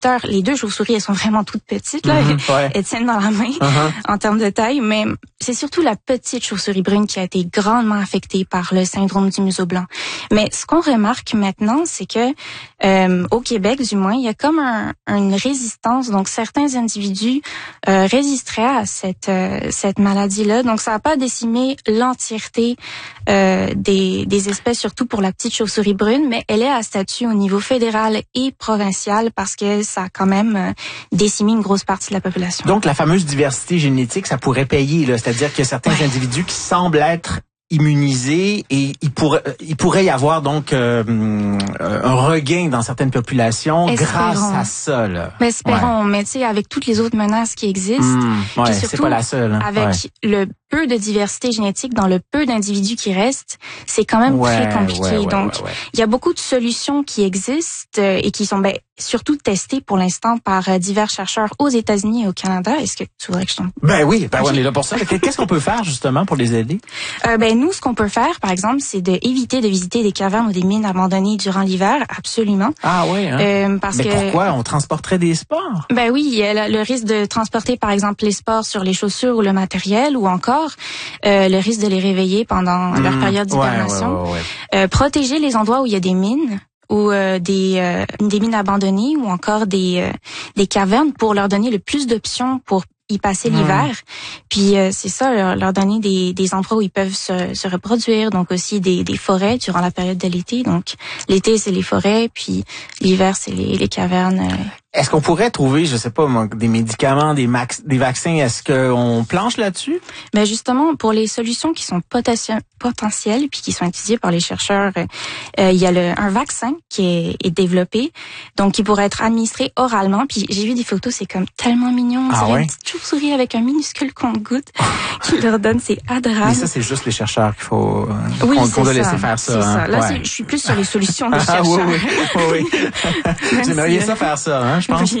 récepteurs, les deux chauves-souris, elles sont vraiment toutes petites, là. Elles tiennent dans la main en termes de taille, mais c'est surtout la petite chauve-souris brune qui a été grandement affectée par le syndrome du museau blanc. Mais ce qu'on remarque maintenant, c'est que au Québec, du moins, il y a comme une résistance. Donc, certains individus résisteraient à cette maladie-là. Donc, ça n'a pas décimé l'entièreté des espèces, surtout pour la petite chauve-souris brune, mais elle est à statut au niveau fédéral et provincial parce que ça a quand même décimé une grosse partie de la population. Donc, la fameuse diversité génétique, ça pourrait payer, là. C'est-à-dire qu'il y a certains individus qui semblent être immunisés et il pourrait y avoir donc un regain dans certaines populations grâce à ça, là. Mais espérons, mais tu sais, avec toutes les autres menaces qui existent, puis surtout, c'est pas la seule. Avec le peu de diversité génétique dans le peu d'individus qui restent, c'est quand même très compliqué. Donc, il y a beaucoup de solutions qui existent et qui sont surtout testées pour l'instant par divers chercheurs aux États-Unis et au Canada. Est-ce que tu voudrais que je t'en... Oui, on est là pour ça. Qu'est-ce qu'on peut faire justement pour les aider? Nous, ce qu'on peut faire, par exemple, c'est d'éviter de visiter des cavernes ou des mines abandonnées durant l'hiver, absolument. Ah oui, hein? Mais pourquoi? On transporterait des spores? Oui, il y a le risque de transporter, par exemple, les spores sur les chaussures ou le matériel, ou encore le risque de les réveiller pendant leur période d'hibernation. Protéger les endroits où il y a des mines ou des mines abandonnées ou encore des cavernes pour leur donner le plus d'options pour y passer l'hiver. Puis c'est ça, leur donner des endroits où ils peuvent se reproduire, donc aussi des forêts durant la période de l'été. Donc l'été, c'est les forêts, puis l'hiver, c'est les cavernes. Est-ce qu'on pourrait trouver, je sais pas, des médicaments, des vaccins? Est-ce qu'on planche là-dessus? Justement, pour les solutions qui sont potentielles puis qui sont étudiées par les chercheurs, il y a un vaccin qui est développé, donc qui pourrait être administré oralement. Puis j'ai vu des photos, c'est comme tellement mignon. C'est une petite chauve-souris avec un minuscule compte-goutte qui leur donne, c'est adorable. Mais ça, c'est juste les chercheurs qu'il faut qu'on doit laisser faire ça. C'est ça. Là, je suis plus sur les solutions des chercheurs. Oui. J'aimerais ça faire ça, hein? Je pense.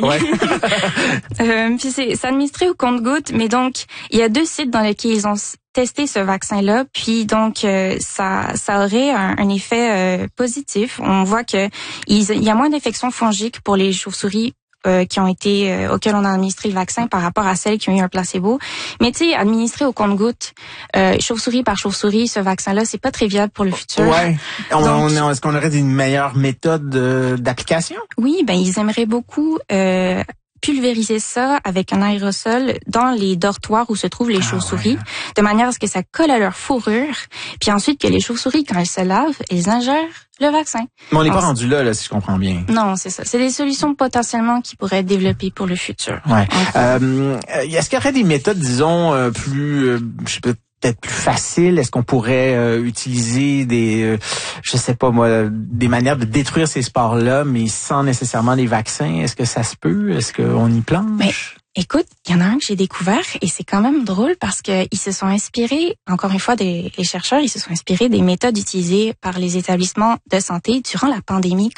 Puis c'est administré au compte-gouttes, mais donc il y a 2 sites dans lesquels ils ont testé ce vaccin-là, puis donc ça aurait un effet positif. On voit que il y a moins d'infections fongiques pour les chauves-souris qui ont été auxquelles on a administré le vaccin par rapport à celles qui ont eu un placebo. Mais tu sais, administrer au compte-gouttes, chauve-souris par chauve-souris, ce vaccin-là, c'est pas très viable pour le futur. Est-ce qu'on aurait une meilleure méthode d'application? Oui, ils aimeraient beaucoup pulvériser ça avec un aérosol dans les dortoirs où se trouvent les chauves-souris, de manière à ce que ça colle à leur fourrure, puis ensuite que les chauves-souris, quand elles se lavent, elles ingèrent le vaccin. Mais on n'est pas rendu là, si je comprends bien. Non, c'est ça. C'est des solutions potentiellement qui pourraient être développées pour le futur. Est-ce qu'il y aurait des méthodes, disons, plus, peut-être plus facile? Est-ce qu'on pourrait utiliser des manières de détruire ces spores-là, mais sans nécessairement les vaccins? Est-ce que ça se peut? Est-ce qu'on y planche? Écoute, il y en a un que j'ai découvert et c'est quand même drôle parce que ils se sont inspirés, encore une fois, les chercheurs, ils se sont inspirés des méthodes utilisées par les établissements de santé durant la pandémie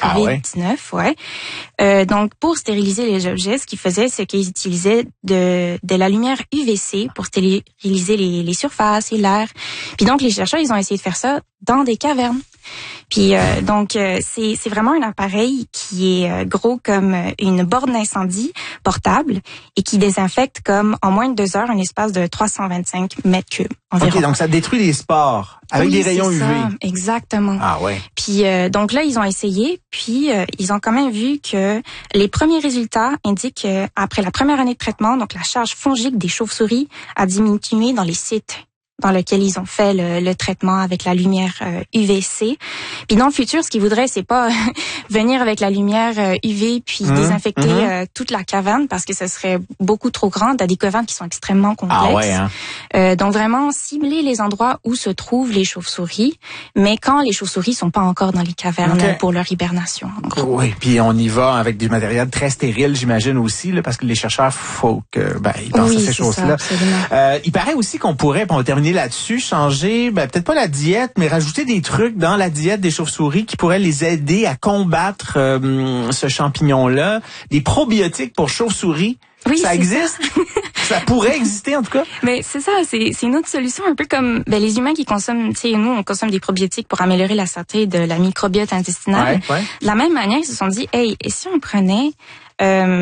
COVID-19. Donc, pour stériliser les objets, ce qu'ils faisaient, c'est qu'ils utilisaient de la lumière UVC pour stériliser les surfaces et l'air. Puis donc, les chercheurs, ils ont essayé de faire ça dans des cavernes. Puis c'est vraiment un appareil qui est gros comme une borne d'incendie portable et qui désinfecte comme en moins de 2 heures un espace de 325 mètres cubes environ. OK, donc ça détruit les spores avec des rayons UV. Ça, exactement. Ah ouais. Puis donc là ils ont essayé, puis ils ont quand même vu que les premiers résultats indiquent qu'après la première année de traitement, donc la charge fongique des chauves-souris a diminué dans les sites dans lequel ils ont fait le traitement avec la lumière UVC. Puis dans le futur, ce qu'ils voudraient, c'est pas venir avec la lumière UV puis désinfecter toute la caverne parce que ce serait beaucoup trop grand. T'as des cavernes qui sont extrêmement complexes. Donc vraiment cibler les endroits où se trouvent les chauves-souris, mais quand les chauves-souris sont pas encore dans les cavernes pour leur hibernation. Oui, puis on y va avec du matériel très stérile, j'imagine aussi, là, parce que les chercheurs, faut que ils pensent à ces choses-là. Il paraît aussi qu'on pourrait, on va terminer là-dessus, changer, peut-être pas la diète, mais rajouter des trucs dans la diète des chauves-souris qui pourraient les aider à combattre ce champignon-là. Des probiotiques pour chauves-souris. Oui, ça existe? Ça pourrait exister, en tout cas? Mais c'est ça, c'est une autre solution, un peu comme les humains qui consomment, tu sais, nous, on consomme des probiotiques pour améliorer la santé de la microbiote intestinale. De la même manière, ils se sont dit, hey, et si on prenait